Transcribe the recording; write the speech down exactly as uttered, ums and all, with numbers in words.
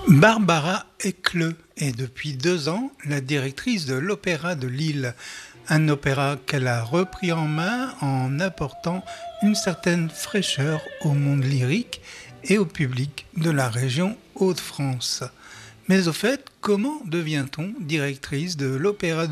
Barbara Ecleux est depuis deux ans la directrice de l'Opéra de Lille, un opéra qu'elle a repris en main en apportant une certaine fraîcheur au monde lyrique et au public de la région Hauts-de-France. Mais au fait, comment devient-on directrice de l'Opéra